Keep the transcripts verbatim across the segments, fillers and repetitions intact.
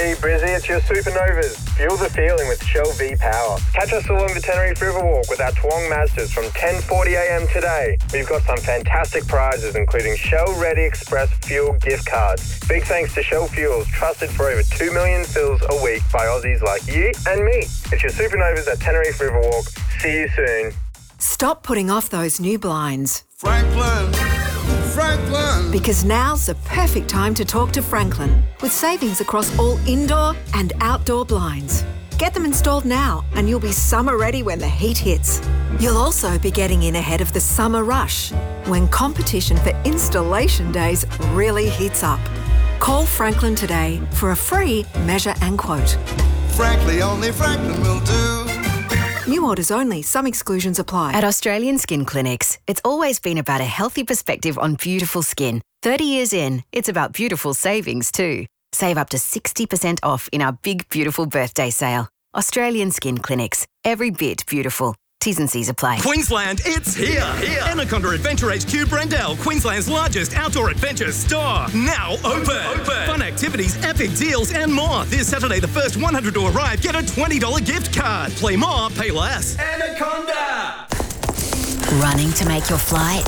G'day Brizzy, it's your Supernovas. Fuel the feeling with Shell V-Power. Catch us along the Tenerife Riverwalk with our Twong Mazdas from ten forty a m today. We've got some fantastic prizes including Shell Ready Express fuel gift cards. Big thanks to Shell Fuels, trusted for over two million fills a week by Aussies like you and me. It's your Supernovas at Tenerife Riverwalk. See you soon. Stop putting off those new blinds. Franklin, Franklin. Because now's the perfect time to talk to Franklin, with savings across all indoor and outdoor blinds. Get them installed now and you'll be summer ready when the heat hits. You'll also be getting in ahead of the summer rush, when competition for installation days really heats up. Call Franklin today for a free measure and quote. Frankly, only Franklin will do. New orders only. Some exclusions apply. At Australian Skin Clinics, it's always been about a healthy perspective on beautiful skin. thirty years in, it's about beautiful savings too. Save up to sixty percent off in our big, beautiful birthday sale. Australian Skin Clinics. Every bit beautiful. T's and C's apply. Queensland, it's here. here. Anaconda Adventure H Q Brendale, Queensland's largest outdoor adventure store. Now open. open. Fun activities, epic deals and more. This Saturday, the first one hundred to arrive, get a twenty dollars gift card. Play more, pay less. Anaconda! Running to make your flight?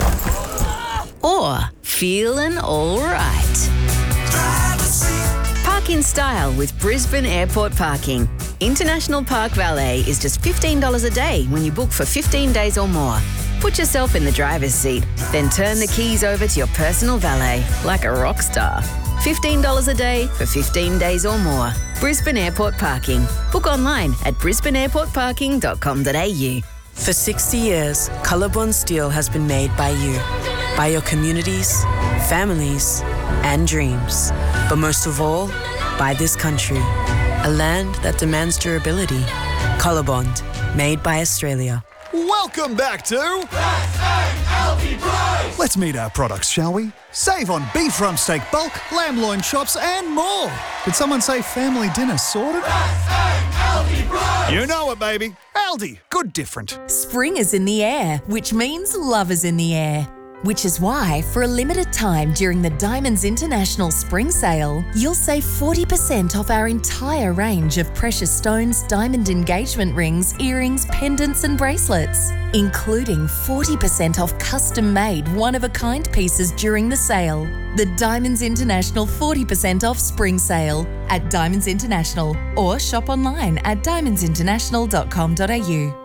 Or feeling all right? Park in style with Brisbane Airport Parking. International Park Valet is just fifteen dollars a day when you book for fifteen days or more. Put yourself in the driver's seat, then turn the keys over to your personal valet like a rock star. fifteen dollars a day for fifteen days or more. Brisbane Airport Parking. Book online at brisbane airport parking dot com dot a u. For sixty years, Colorbond Steel has been made by you, by your communities, families, and dreams. But most of all, by this country, a land that demands durability. Colorbond, made by Australia. Welcome back to Let's meet our products, shall we? Save on beef rump steak bulk, lamb loin chops, and more. Did someone say family dinner sorted? You know it, baby. Aldi, good different. Spring is in the air, which means love is in the air. Which is why, for a limited time during the Diamonds International Spring Sale, you'll save forty percent off our entire range of precious stones, diamond engagement rings, earrings, pendants and bracelets, including forty percent off custom-made one-of-a-kind pieces during the sale. The Diamonds International forty percent off Spring Sale at Diamonds International, or shop online at diamonds international dot com dot a u.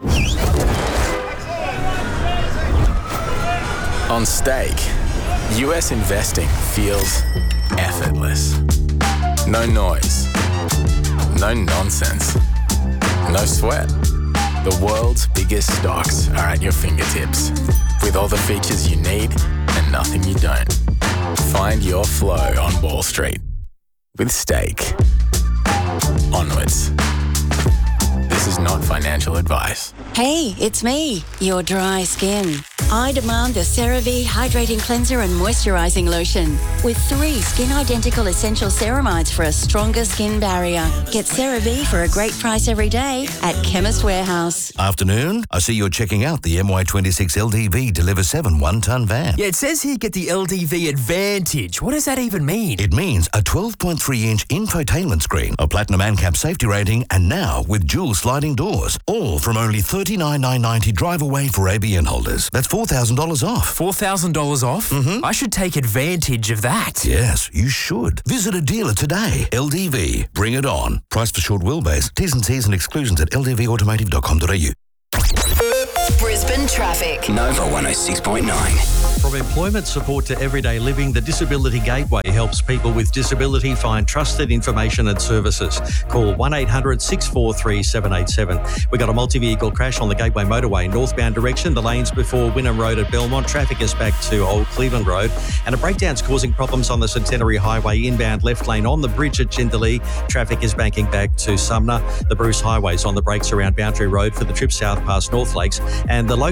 On Stake, U S investing feels effortless. No noise, no nonsense, no sweat. The world's biggest stocks are at your fingertips, with all the features you need and nothing you don't. Find your flow on Wall Street with Stake. Onwards. This is not financial advice. Hey, it's me, your dry skin. I demand the CeraVe Hydrating Cleanser and Moisturising Lotion with three skin-identical essential ceramides for a stronger skin barrier. Get CeraVe for a great price every day at Chemist Warehouse. Afternoon. I see you're checking out the M Y twenty-six L D V Deliver seven one-tonne van. Yeah, it says here get the L D V Advantage. What does that even mean? It means a twelve point three inch infotainment screen, a Platinum ANCAP safety rating, and now with dual sliding doors. All from only thirty-nine thousand nine hundred ninety drive away for A B N holders. That's four thousand dollars off. four thousand dollars off? Mm-hmm. I should take advantage of that. Yes, you should. Visit a dealer today. L D V. Bring it on. Price for short wheelbase. T's and C's and exclusions at l d v automotive dot com dot a u. Brisbane traffic. Nova one oh six point nine. From employment support to everyday living, the Disability Gateway helps people with disability find trusted information and services. Call one eight hundred six four three seven eight seven. We got a multi-vehicle crash on the Gateway Motorway, northbound direction. The lanes before Wynnum Road at Belmont. Traffic is back to Old Cleveland Road. And a breakdown's causing problems on the Centenary Highway inbound left lane on the bridge at Jindalee. Traffic is banking back to Sumner. The Bruce Highway's on the brakes around Boundary Road for the trip south past North Lakes. And the local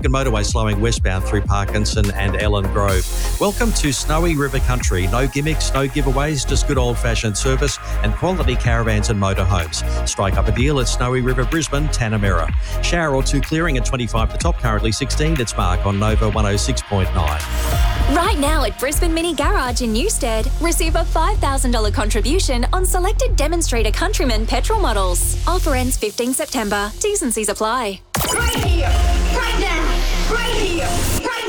Logan Motorway slowing westbound through Parkinson and Ellen Grove. Welcome to Snowy River Country. No gimmicks, no giveaways, just good old-fashioned service and quality caravans and motorhomes. Strike up a deal at Snowy River Brisbane, Tanamera. Shower or two clearing at twenty-five the top, currently sixteen. It's Mark on Nova one oh six point nine. Right now at Brisbane Mini Garage in Newstead, receive a five thousand dollars contribution on selected Demonstrator Countryman petrol models. Offer ends fifteenth September. T's and C's apply. Right here, right now, right here, right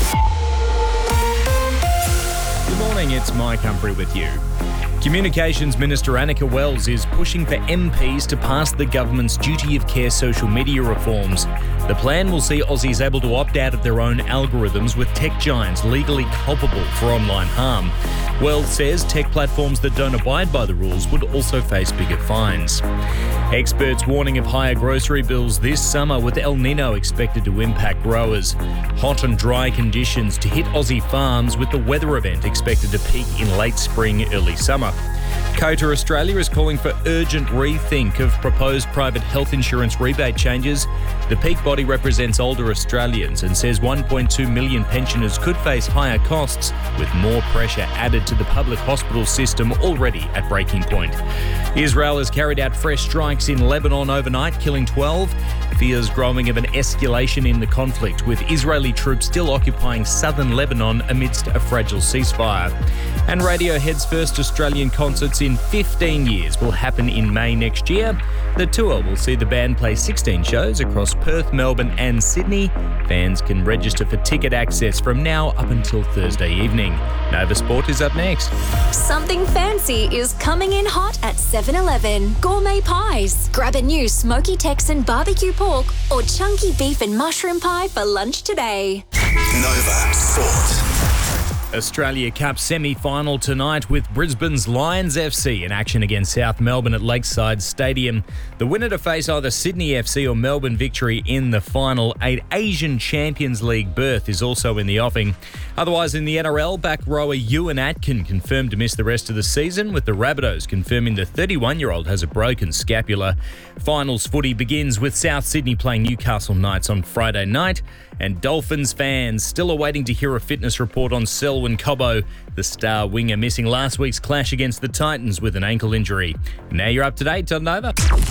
now. Good morning, it's Mike Humphrey with you. Communications Minister Annika Wells is pushing for M Ps to pass the government's duty of care social media reforms. The plan will see Aussies able to opt out of their own algorithms, with tech giants legally culpable for online harm. Wells says tech platforms that don't abide by the rules would also face bigger fines. Experts warning of higher grocery bills this summer, with El Nino expected to impact growers. Hot and dry conditions to hit Aussie farms, with the weather event expected to peak in late spring, early summer. COTA Australia is calling for urgent rethink of proposed private health insurance rebate changes. The peak body represents older Australians and says one point two million pensioners could face higher costs, with more pressure added to the public hospital system already at breaking point. Israel has carried out fresh strikes in Lebanon overnight, killing twelve. Fears growing of an escalation in the conflict, with Israeli troops still occupying southern Lebanon amidst a fragile ceasefire. And Radiohead's first Australian concerts in fifteen years will happen in May next year. The tour will see the band play sixteen shows across Perth, Melbourne and Sydney. Fans can register for ticket access from now up until Thursday evening. Nova Sport is up next. Something fancy is coming in hot at seven eleven. Gourmet pies. Grab a new smoky Texan barbecue pork or chunky beef and mushroom pie for lunch today. Nova Sport. Australia Cup semi-final tonight, with Brisbane's Lions F C in action against South Melbourne at Lakeside Stadium. The winner to face either Sydney F C or Melbourne Victory in the final. An Asian Champions League berth is also in the offing. Otherwise, in the N R L, back rower Ewan Atkin confirmed to miss the rest of the season, with the Rabbitohs confirming the thirty-one-year-old has a broken scapula. Finals footy begins with South Sydney playing Newcastle Knights on Friday night. And Dolphins fans still awaiting to hear a fitness report on Selwyn Cobbo, the star winger missing last week's clash against the Titans with an ankle injury. Now you're up to date on Nova.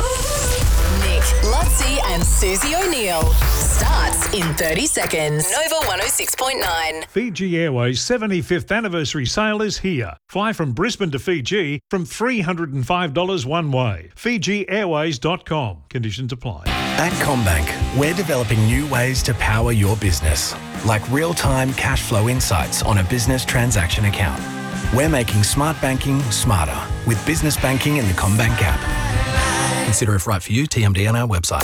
Nick, Lutzi and Susie O'Neill. Starts in thirty seconds. Nova one oh six point nine. Fiji Airways' seventy-fifth anniversary sale is here. Fly from Brisbane to Fiji from three hundred five dollars one way. Fiji Airways dot com. Conditions apply. At CommBank, we're developing new ways to power your business, like real-time cash flow insights on a business transaction account. We're making smart banking smarter with business banking in the CommBank app. Consider if right for you, T M D on our website.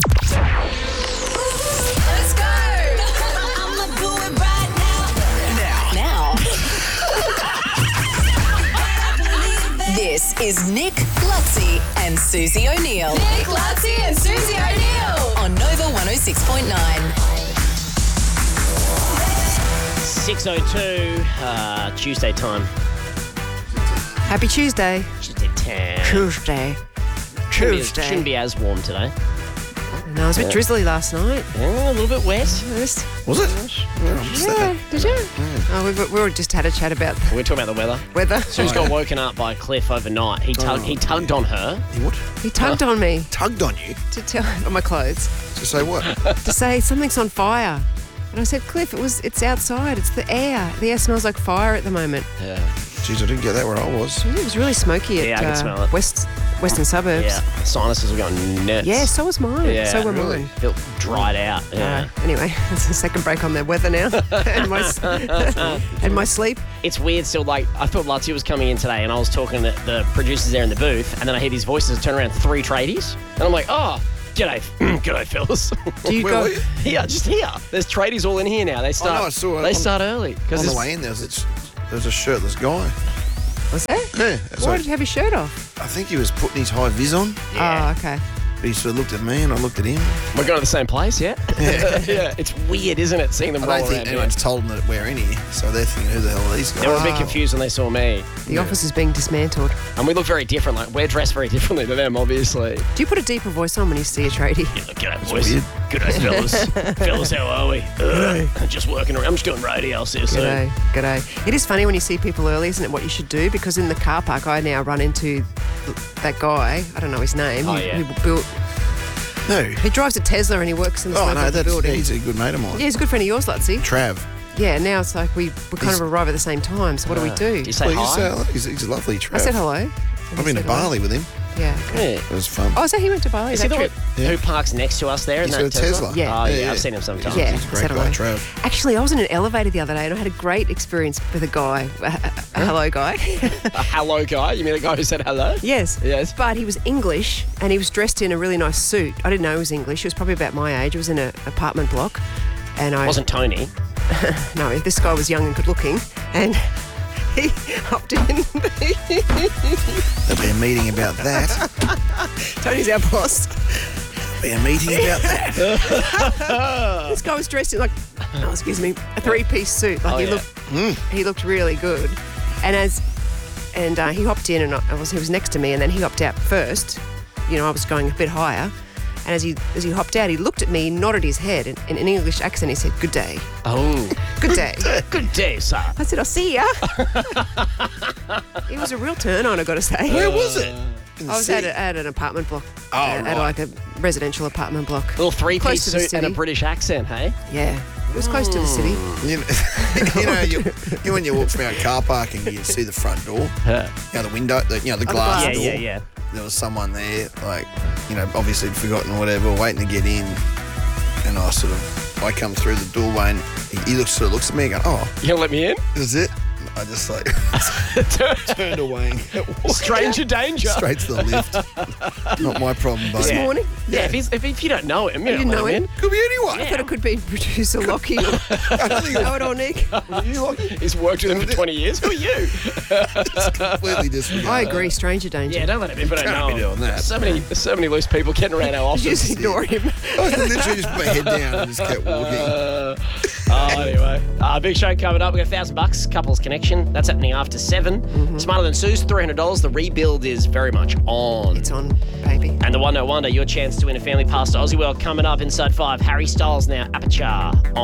Let's go! I'ma do it right now. Now. Now. This is Nick, Lutzi and Susie O'Neill. Nick, Lutzi and Susie O'Neill. On Nova one oh six point nine. six oh two, uh, Tuesday time. Happy Tuesday. Tuesday ten. Tuesday. Shouldn't be, Tuesday. shouldn't be as warm today. No, it was a bit Yeah. drizzly last night. Yeah, a little bit wet. Was it? Yeah, did you? Oh, we, we all just had a chat about We're talking about the weather. weather. Sue's got woken up by Cliff overnight. He tugged, he tugged on her. He what? He tugged on me. Tugged on you? To tell on my clothes. To say what? To say something's on fire. And I said, Cliff, it was it's outside. It's the air. The air smells like fire at the moment. Yeah. Jeez, I didn't get that where I was. It was really smoky at Yeah, I can uh, smell it. West Western suburbs. Yeah, sinuses were going nuts. Yeah, so was mine. Yeah, so were really? mine. Felt dried out. Yeah. Uh, anyway, it's a second break on the weather now. and, my, s- and my sleep. It's weird still, like, I thought Lutzi was coming in today and I was talking to the producers there in the booth and then I hear these voices turn around, three tradies. And I'm like, oh, g'day, g'day, fellas. Do you Where go? were you? Yeah, just here. There's tradies all in here now. They start, oh, no, I saw it. they on- start early. On Because the way in, there was, a, there was a shirtless guy. Was there? Yeah. Why did you have your shirt off? I think he was putting his high vis on. Oh, okay. But he sort of looked at me and I looked at him. We're going to the same place, yeah? Yeah. yeah. It's weird, isn't it, seeing them I roll don't think around anyone's here. told them that we're in here, so they're thinking, who the hell are these guys? They were a bit confused when they saw me. The office is being dismantled. And we look very different. Like, we're dressed very differently to them, obviously. Do you put a deeper voice on when you see a tradie? Yeah, g'day, boys. G'day, fellas. fellas, how are we? Uh, just working around. I'm just doing radio, I'll see you soon. G'day, g'day. It is funny when you see people early, isn't it, what you should do? Because in the car park, I now run into that guy, I don't know his name, Oh, who, yeah. who built... No. He drives a Tesla and he works in the Oh, smoke no, of the that's, building. he's a good mate of mine. Yeah, he's a good friend of yours, Lutzy. Trav. Yeah, now it's like we, we kind of arrive at the same time, so what do we do? Do you say Well, hi? he's, uh, he's, he's a lovely Trav. I said hello. I've been to Bali with him. Yeah. Okay. Yeah. It was fun. Oh, so he went to Bali? Is he that the one trip? Yeah. who parks next to us there in He's that got a Tesla. Yeah. Oh, yeah, Yeah, yeah. I've seen him sometimes. Yeah. He's a great said guy, hello. Trav. Actually, I was in an elevator the other day and I had a great experience with a guy, a, a, a hello guy. A hello guy? You mean a guy who said hello? Yes. Yes. But he was English and he was dressed in a really nice suit. I didn't know he was English. He was probably about my age. It was in an apartment block. And I Wasn't Tony. No, this guy was young and good looking. And he hopped in. There'll be a meeting about that. Tony's our boss. There'll be a meeting about that. This guy was dressed in like, oh, excuse me, a three-piece suit. Like Oh, he yeah. looked, he looked really good. And as, and uh, he hopped in, and I was he was next to me, and then he hopped out first. You know, I was going a bit higher. And as he as he hopped out, he looked at me, nodded his head, and in an English accent, he said, "Good day." Oh. Good day. Good day, sir. I said, "I'll see ya." It was a real turn on, I got to say. Where was it? In the I was city? at, a, at an apartment block. Oh, uh, At right. like a residential apartment block. Little three-piece Close to the suit and a city. British accent, hey? Yeah. It was close to the city. You know, you, know you, you know when you walk around car parking, you see the front door. Yeah. You know, the window, the, you know, the Oh, the glass Yeah, door. yeah, yeah. There was someone there, like, you know, obviously he'd forgotten whatever, waiting to get in. And I sort of, I come through the doorway and he, he looks, sort of looks at me and goes, oh, You gonna let me in? is it? I just like turned away and walked Stranger danger. straight to the lift. Not my problem, buddy. This morning? Yeah, if, he's, if, if you don't know him, you, You don't didn't let know him him? Could be anyone. I thought it could be producer Lockie or know it all, Nick. You like in. He's worked with him for twenty years. Who are you? It's completely disregarded. I agree, stranger danger. Yeah, don't let him in, but I Can't know be him. doing that. There's so many, there's so many loose people getting around our office. Just ignore him. I literally just put my head down and just kept walking. Uh, oh, anyway. Uh, big show coming up. We've got a thousand bucks, couples connection. That's happening after seven. Smarter Than Sue's, three hundred dollars. The rebuild is very much on. It's on, baby. And the One No Wonder, your chance to win a family pass to Aussie World coming up inside five. Harry Styles now, Aperture.